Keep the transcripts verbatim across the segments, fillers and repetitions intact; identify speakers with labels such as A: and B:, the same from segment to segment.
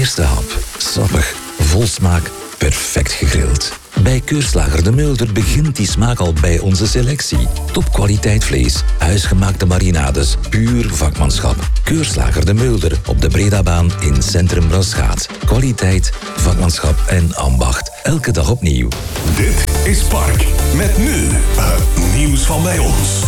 A: Eerste hap. Sappig, vol smaak, perfect gegrild. Bij Keurslager de Mulder begint die smaak al bij onze selectie. Topkwaliteit vlees, huisgemaakte marinades, puur vakmanschap. Keurslager de Mulder op de Bredabaan in Centrum Braschaat. Kwaliteit, vakmanschap en ambacht. Elke dag opnieuw.
B: Dit is Park. Met nu het nieuws van bij ons.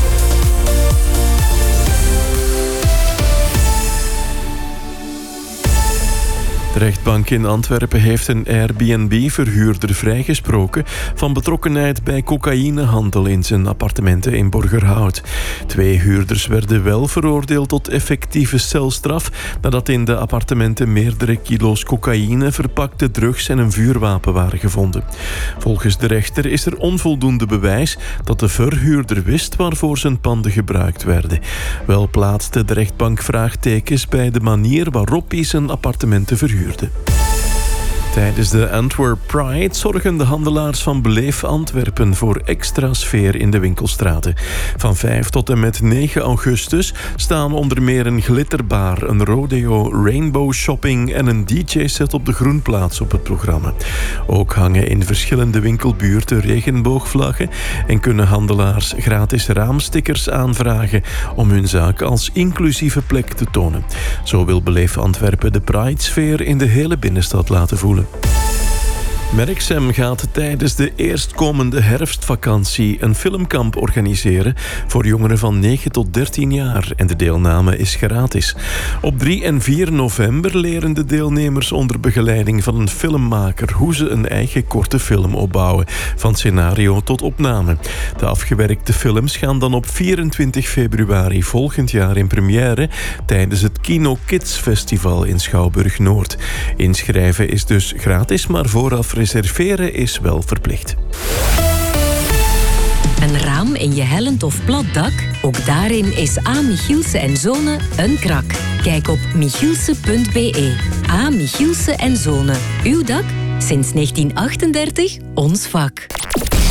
C: De rechtbank in Antwerpen heeft een Airbnb-verhuurder vrijgesproken van betrokkenheid bij cocaïnehandel in zijn appartementen in Borgerhout. Twee huurders werden wel veroordeeld tot effectieve celstraf nadat in de appartementen meerdere kilo's cocaïne, verpakte drugs en een vuurwapen waren gevonden. Volgens de rechter is er onvoldoende bewijs dat de verhuurder wist waarvoor zijn panden gebruikt werden. Wel plaatste de rechtbank vraagtekens bij de manier waarop hij zijn appartementen verhuurde. Tijdens de Antwerp Pride zorgen de handelaars van Beleef Antwerpen voor extra sfeer in de winkelstraten. Van vijf tot en met negen augustus staan onder meer een glitterbar, een rodeo, rainbow shopping en een D J-set op de Groenplaats op het programma. Ook hangen in verschillende winkelbuurten regenboogvlaggen en kunnen handelaars gratis raamstickers aanvragen om hun zaak als inclusieve plek te tonen. Zo wil Beleef Antwerpen de Pride-sfeer in de hele binnenstad laten voelen. Merksem gaat tijdens de eerstkomende herfstvakantie een filmkamp organiseren voor jongeren van negen tot dertien jaar en de deelname is gratis. Op drie en vier november leren de deelnemers onder begeleiding van een filmmaker hoe ze een eigen korte film opbouwen, van scenario tot opname. De afgewerkte films gaan dan op vierentwintig februari volgend jaar in première tijdens het Kino Kids Festival in Schouwburg-Noord. Inschrijven is dus gratis, maar vooraf reserveren is wel verplicht.
D: Een raam in je hellend of plat dak? Ook daarin is A. Michielsen en Zonen een krak. Kijk op michielsen punt b e. A. Michielsen en Zonen. Uw dak? Sinds negentien achtendertig ons vak.